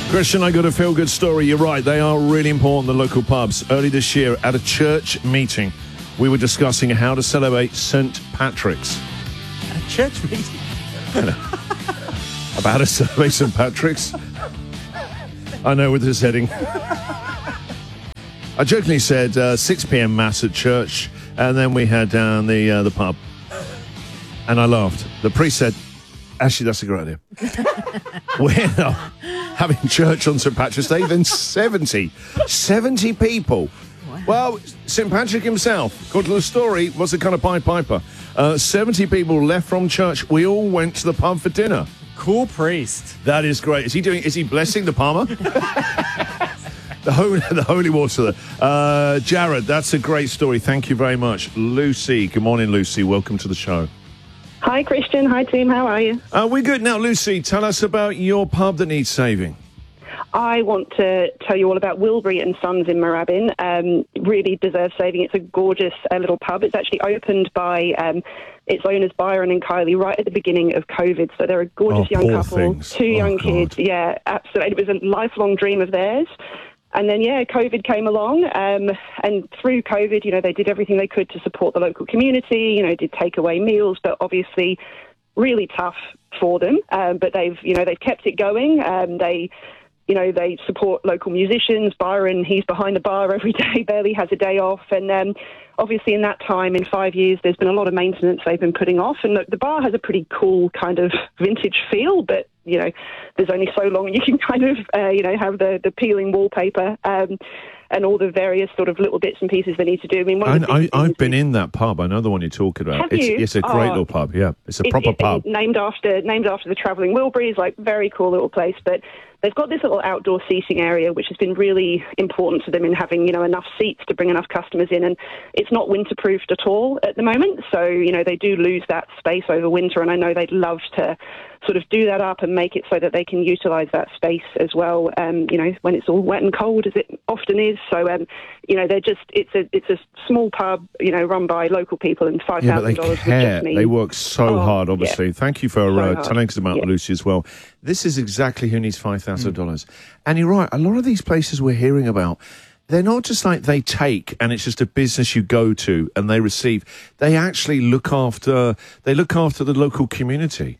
Christian, I got a feel-good story. You're right. They are really important, the local pubs. Early this year, at a church meeting, we were discussing how to celebrate St. Patrick's. A church meeting? About how to celebrate St. Patrick's? I know where this is heading. I jokingly said 6 p.m. mass at church, and then we had down the pub. And I laughed. The priest said, actually, that's a great idea. We're not having church on St. Patrick's Day. Then 70 people. Wow. Well, St. Patrick himself, according to the story, was a kind of Pied Piper. 70 people left from church. We all went to the pub for dinner. Cool priest. That is great. Is he blessing the Palmer? The holy water. Jared, that's a great story. Thank you very much. Lucy, good morning, Lucy. Welcome to the show. Hi, Christian. Hi, team. How are you? We're good. Now, Lucy, tell us about your pub that needs saving. I want to tell you all about Wilbury and Sons in Moorabbin. Really deserves saving. It's a gorgeous little pub. It's actually opened by its owners, Byron and Kylie, right at the beginning of COVID. So they're a gorgeous young couple, things. two young kids. Yeah, absolutely. It was a lifelong dream of theirs. And then, COVID came along, and through COVID, they did everything they could to support the local community, did takeaway meals, but obviously really tough for them. But they've kept it going. They support local musicians. Byron, he's behind the bar every day, barely has a day off. And obviously in that time, in 5 years, there's been a lot of maintenance they've been putting off. And the bar has a pretty cool kind of vintage feel, but there's only so long you can kind of, have the peeling wallpaper and all the various sort of little bits and pieces they need to do. I mean, I've been in that pub. I know the one you're talking about. Have you? It's a great little pub. Yeah, it's a proper pub. Named after the travelling Wilburys, like very cool little place. But they've got this little outdoor seating area, which has been really important to them in having, enough seats to bring enough customers in. And it's not winter-proofed at all at the moment. So, they do lose that space over winter. And I know they'd love to sort of do that up and make it so that they can utilise that space as well, when it's all wet and cold, as it often is. So, it's a small pub, run by local people, and $5,000 Yeah, but would they care. just mean... They work so hard, obviously. Yeah. Thank you for telling us about Lucy as well. This is exactly who needs $5,000. And you're right, a lot of these places we're hearing about, they're not just like they take and it's just a business you go to and they receive. They actually look after the local community.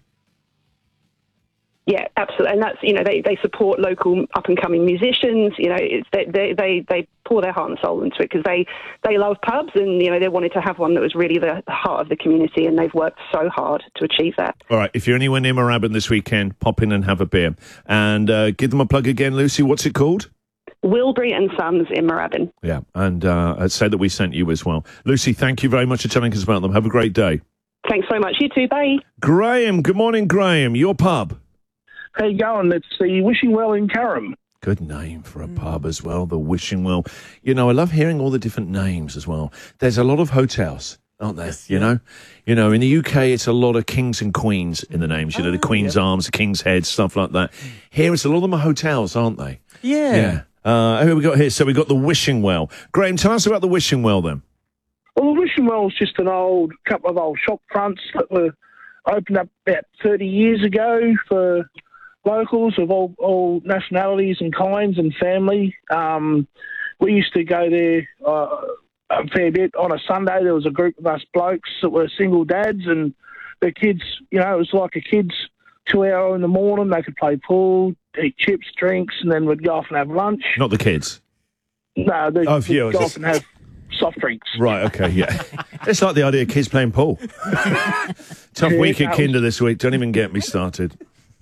Yeah, absolutely, and that's they support local up and coming musicians. They pour their heart and soul into it because they love pubs and they wanted to have one that was really the heart of the community, and they've worked so hard to achieve that. All right, if you're anywhere near Moorabbin this weekend, pop in and have a beer and give them a plug again, Lucy. What's it called? Wilbury and Sons in Moorabbin. Yeah, and I'd say that we sent you as well, Lucy. Thank you very much for telling us about them. Have a great day. Thanks so much. You too. Bye. Graham. Good morning, Graham. Your pub. How you going? It's the Wishing Well in Curram. Good name for a pub as well, the Wishing Well. I love hearing all the different names as well. There's a lot of hotels, aren't there? Yes, in the UK, it's a lot of kings and queens in the names. The Queen's Arms, the King's Head, stuff like that. Here, it's a lot of them are hotels, aren't they? Yeah. Who we got here? So we got the Wishing Well. Graham, tell us about the Wishing Well then. Well, the Wishing Well is just a couple of old shop fronts that were opened up about 30 years ago for locals of all nationalities and kinds and family. We used to go there a fair bit. On a Sunday, there was a group of us blokes that were single dads, and the kids, it was like a kids' 2 hour in the morning. They could play pool, eat chips, drinks, and then we'd go off and have lunch. Not the kids? No, they'd go off and have soft drinks. Right, okay, yeah. It's like the idea of kids playing pool. Tough week at Kinder this week. Don't even get me started.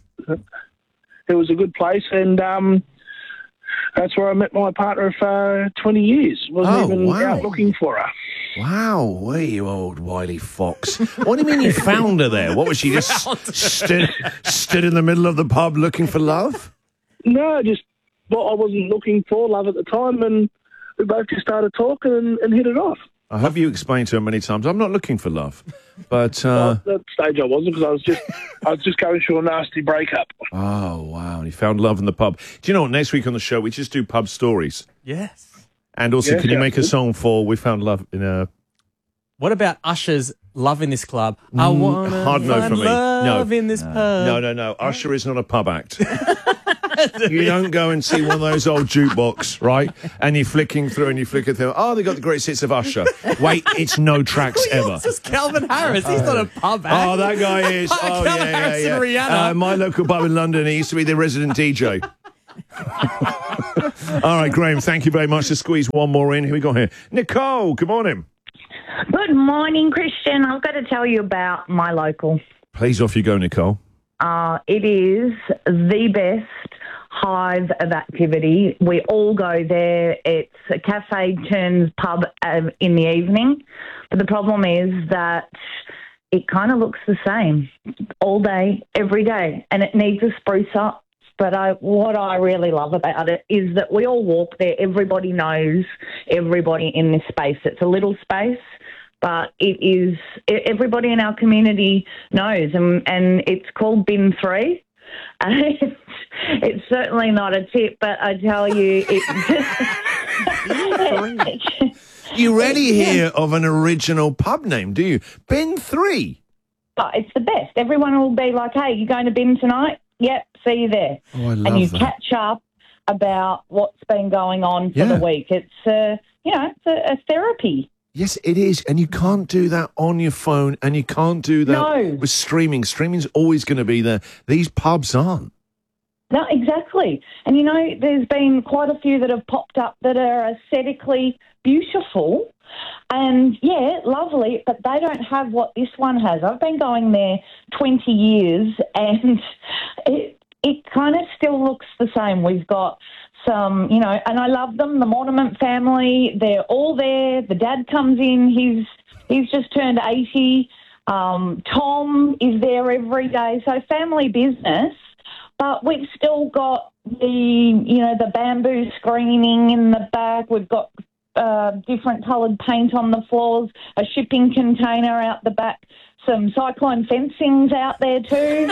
It was a good place, and that's where I met my partner for 20 years. Wasn't even out looking for her. Wow, you old wily fox. What do you mean you found her there? What was she, just stood in the middle of the pub looking for love? No, I wasn't looking for love at the time, and we both just started talking and hit it off. I hope you explained to her many times, I'm not looking for love. But at that stage I wasn't, because I was just going through a nasty breakup. Oh, wow. And you found love in the pub. Do you know what? Next week on the show, we just do pub stories. Yes. And also, can you make a song for We Found Love in a... What about Usher's Love in This Club? I want to hard no find for me. love in this pub. No. Usher is not a pub act. You don't go and see one of those old jukebox, right? And you're flicking through and you flicker through. Oh, they got the greatest hits of Usher. Wait, it's no tracks ever. It's just Calvin Harris. He's not a pub act. Oh, that guy is. Oh, Calvin Harris and Rihanna. My local pub in London, he used to be the resident DJ. All right, Graham, thank you very much. To squeeze one more in. Who we got here? Nicole, good morning. Good morning, Christian. I've got to tell you about my local. Please, off you go, Nicole. It is the best hive of activity. We all go there. It's a cafe turns pub in the evening. But the problem is that it kind of looks the same all day, every day, and it needs a spruce up. But what I really love about it is that we all walk there. Everybody knows everybody in this space. It's a little space, but it is everybody in our community knows, and it's called Bin 3. It's certainly not a tip, but I tell you, You rarely hear of an original pub name, do you? Bin 3. Oh, it's the best. Everyone will be like, hey, you going to Bin tonight? Yep, see you there. Oh, I love and you that. catch up about what's been going on for the week. It's, it's a therapy. Yes, it is. And you can't do that on your phone, and you can't do that with streaming. Streaming's always going to be there. These pubs aren't. No, exactly. And, there's been quite a few that have popped up that are aesthetically beautiful and, lovely, but they don't have what this one has. I've been going there 20 years and it kind of still looks the same. We've got some, and I love them, the Mortimer family. They're all there. The dad comes in. He's just turned 80. Tom is there every day. So family business. But we've still got the bamboo screening in the back. We've got different coloured paint on the floors, a shipping container out the back, some cyclone fencing's out there too.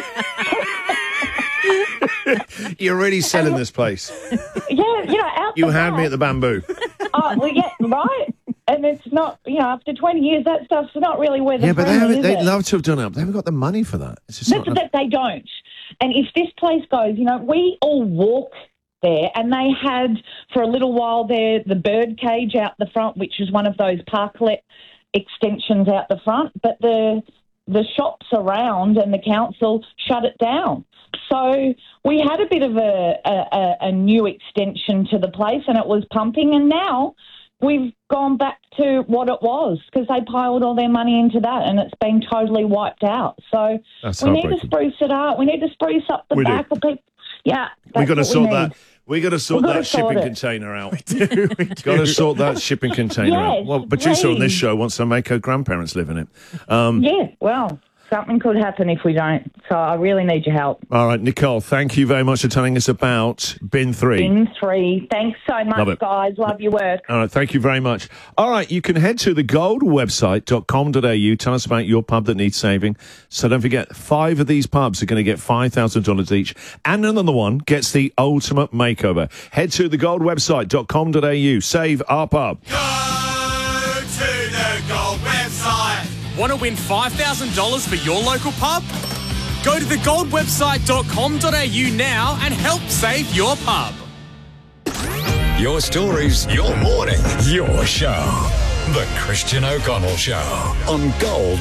You're really selling this place. Yeah, out You the had back. me at the bamboo. Oh, well, yeah, right. And it's not, after 20 years, that stuff's not really where the But they'd love to have done it. They haven't got the money for that. It's just that they don't. And if this place goes, we all walk there, and they had for a little while there the bird cage out the front, which is one of those parklet extensions out the front. But the shops around and the council shut it down. So we had a bit of a new extension to the place, and it was pumping. And now we've gone back to what it was because they piled all their money into that, and it's been totally wiped out. So we need to spruce it up. We need to spruce up the back of people. Yeah, we got to sort that. We got to sort that shipping container out. We do. Got to sort that shipping container out. Well, producer on this show wants to make her grandparents live in it. Well, something could happen if we don't. So I really need your help. All right, Nicole, thank you very much for telling us about Bin 3. Bin 3. Thanks so much, guys. Love your work. All right, thank you very much. All right, you can head to thegoldwebsite.com.au. Tell us about your pub that needs saving. So don't forget, 5 of these pubs are going to get $5,000 each, and another one gets the ultimate makeover. Head to thegoldwebsite.com.au. Save our pub. Go to the Gold website. Want to win $5,000 for your local pub? Go to thegoldwebsite.com.au now and help save your pub. Your stories, your morning, your show. The Christian O'Connell Show on Gold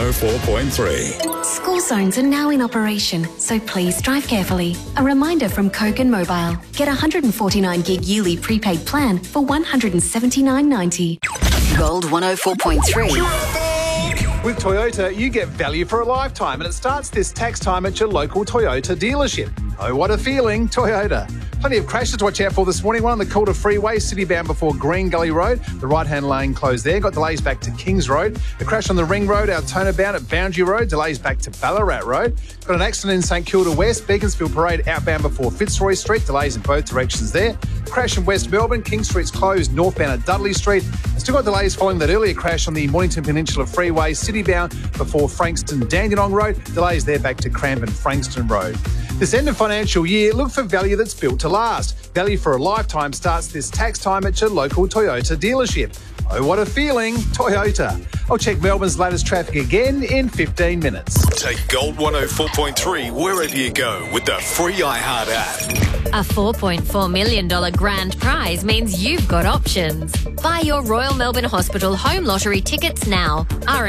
104.3. School zones are now in operation, so please drive carefully. A reminder from Kogan Mobile. Get a 149 gig yearly prepaid plan for $179.90. Gold 104.3. With Toyota, you get value for a lifetime, and it starts this tax time at your local Toyota dealership. Oh, what a feeling, Toyota. Plenty of crashes to watch out for this morning. One on the Calder Freeway, city bound before Green Gully Road. The right-hand lane closed there. Got delays back to Kings Road. A crash on the Ring Road, Altona bound at Boundary Road. Delays back to Ballarat Road. Got an accident in St Kilda West, Beaconsfield Parade outbound before Fitzroy Street. Delays in both directions there. Crash in West Melbourne. King Street's closed northbound at Dudley Street. And still got delays following that earlier crash on the Mornington Peninsula Freeway, city bound before Frankston Dandenong Road. Delays there back to Cranbourne Frankston Road. This end of financial year, look for value that's built to last. Value for a lifetime starts this tax time at your local Toyota dealership. Oh, what a feeling, Toyota. I'll check Melbourne's latest traffic again in 15 minutes. Take Gold 104.3 wherever you go with the free iHeart app. A $4.4 million grand prize means you've got options. Buy your Royal Melbourne Hospital Home Lottery tickets now.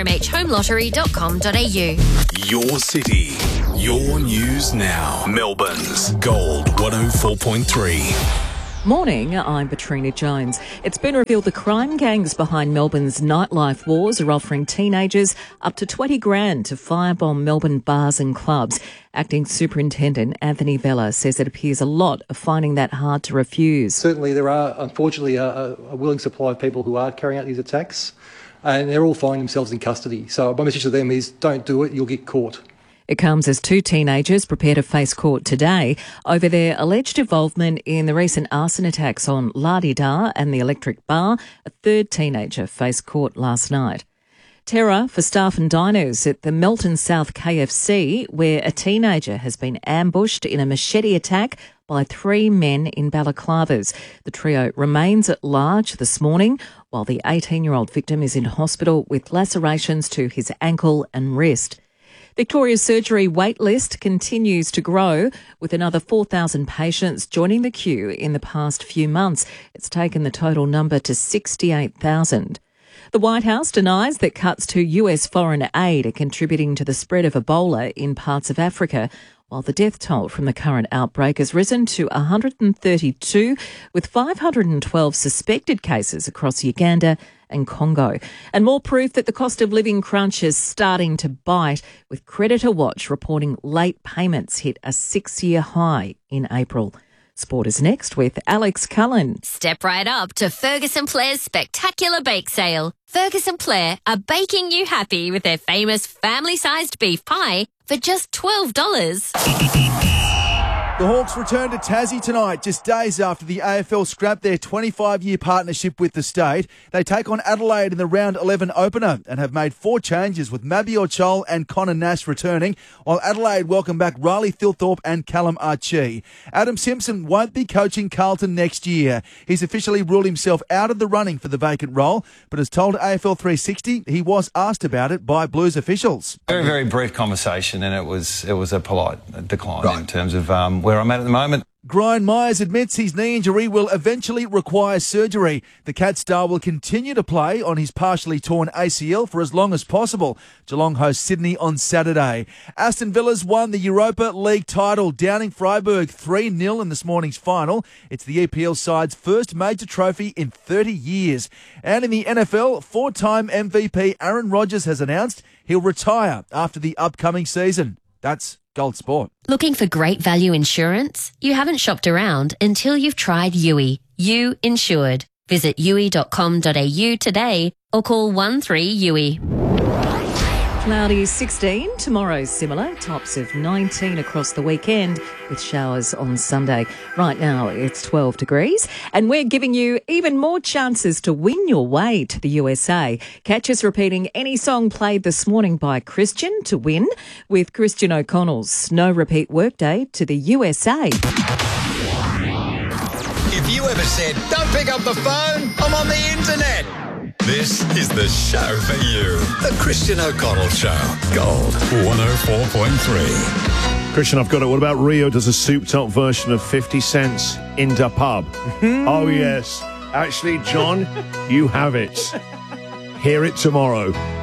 rmhhomelottery.com.au. Your city, your news now. Melbourne's Gold 104.3. Morning, I'm Petrina Jones. It's been revealed the crime gangs behind Melbourne's nightlife wars are offering teenagers up to $20,000 to firebomb Melbourne bars and clubs. Acting Superintendent Anthony Vella says it appears a lot are finding that hard to refuse. Certainly there are, unfortunately, a willing supply of people who are carrying out these attacks, and they're all finding themselves in custody. So my message to them is don't do it, you'll get caught. It comes as two teenagers prepare to face court today over their alleged involvement in the recent arson attacks on La Di Da and the Electric Bar. A third teenager faced court last night. Terror for staff and diners at the Melton South KFC, where a teenager has been ambushed in a machete attack by three men in balaclavas. The trio remains at large this morning, while the 18-year-old victim is in hospital with lacerations to his ankle and wrist. Victoria's surgery wait list continues to grow, with another 4,000 patients joining the queue in the past few months. It's taken the total number to 68,000. The White House denies that cuts to US foreign aid are contributing to the spread of Ebola in parts of Africa, while the death toll from the current outbreak has risen to 132, with 512 suspected cases across Uganda and Congo. And more proof that the cost of living crunch is starting to bite, with Creditor Watch reporting late payments hit a 6-year high in April. Sport is next with Alex Cullen. Step right up to Ferguson Blair's spectacular bake sale. Ferguson Blair are baking you happy with their famous family-sized beef pie for just $12. The Hawks return to Tassie tonight, just days after the AFL scrapped their 25-year partnership with the state. They take on Adelaide in the Round 11 opener and have made 4 changes, with Mabi Ochol and Connor Nash returning, while Adelaide welcome back Riley Thilthorpe and Callum Archie. Adam Simpson won't be coaching Carlton next year. He's officially ruled himself out of the running for the vacant role, but has told AFL 360 he was asked about it by Blues officials. Very, very brief conversation, and it was a polite decline in terms of where I'm at the moment. Brian Myers admits his knee injury will eventually require surgery. The Cat star will continue to play on his partially torn ACL for as long as possible. Geelong hosts Sydney on Saturday. Aston Villa's won the Europa League title, downing Freiburg 3-0 in this morning's final. It's the EPL side's first major trophy in 30 years. And in the NFL, 4-time MVP Aaron Rodgers has announced he'll retire after the upcoming season. That's Gold Sport. Looking for great value insurance? You haven't shopped around until you've tried Yui. You Insured. Visit yui.com.au today or call 13-YUI. Cloudy 16, tomorrow's similar, tops of 19 across the weekend with showers on Sunday. Right now it's 12 degrees and we're giving you even more chances to win your way to the USA. Catch us repeating any song played this morning by Christian to win with Christian O'Connell's No Repeat Workday to the USA. If you ever said, don't pick up the phone, I'm on the internet. This is the show for you. The Christian O'Connell Show. Gold 104.3. Christian, I've got it. What about Rio does a souped-up version of 50 Cents in the pub? Oh, yes. Actually, John, you have it. Hear it tomorrow.